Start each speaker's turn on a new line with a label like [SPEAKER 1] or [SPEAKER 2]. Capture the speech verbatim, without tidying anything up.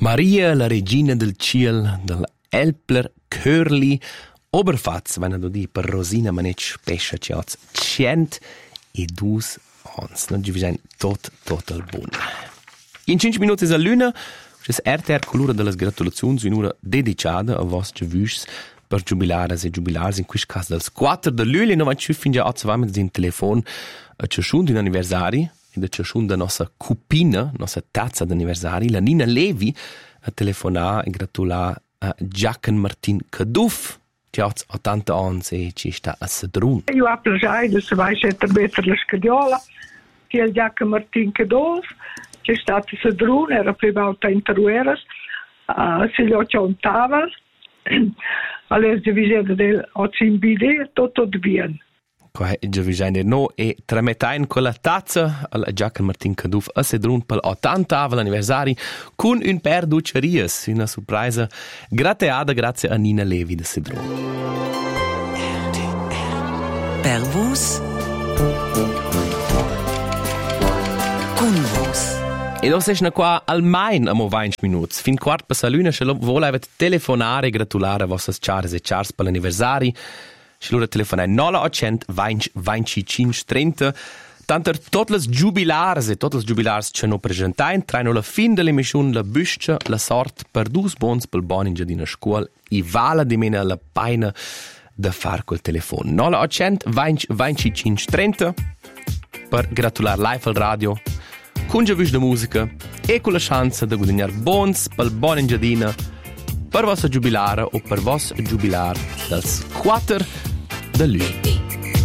[SPEAKER 1] Maria, la regina del ciel, dell'Elpler Chörli, Oberfatz, wenn du die per Rosina manetsch pesce ciaz, cent e dus ans. Non ci visen tot, total bun. In cinque minuti a luna, c'è R T R colura delle gratulazioni in un'ora dedicata a vostri vus per giubilare e giubilare, in questo caso del quattro di luglio, e non ci finge a trovare in telefono a ciascun di anniversari, e da ciascun della nostra cupina, nostra tazza d'anniversari, la Nina Levi, a telefonare e gratulare a Giacomo Martin Caduff, che ha ottanta anni e ci sta a Sedrun.
[SPEAKER 2] Io ho piacere se vai a mettere la scadiola, che è Giacomo Martin Caduff, che è stato a Sedrun, era privato in Terueras, uh, se gli ho contava, alle divisioni del Ozimbide, tutto bien.
[SPEAKER 1] Qua è già vicino no e trametain con la tazza al Giacomo Martin Caduff a Sedrun per l'ottanta anniversari con un per ducerias, una sorpresa grateada grazie a Nina Levi de Sedrun.
[SPEAKER 3] Per vos con vos.
[SPEAKER 1] E lo sesna qua almain amo venti minuti. Fin quart per saluna se lo voleva telefonare e gratulare a vostre Charles e Charles per l'anniversari. Se loro telefonare nola ottocento venti venticinque trenta. Tanto tutte le giubilars e tutte le giubilars che non presentano traino la fin dell'emissione la buscia, la sorte per due bons per il buon in giardino scuola e vale di meno la pena da fare col telefono. nola ottocento venti venticinque trenta per gratulare live al radio con già vis de musica e con la chance di guadagnare bons per il buon in giardino per vostro giubilare o per vostro giubilare del quattro di luglio.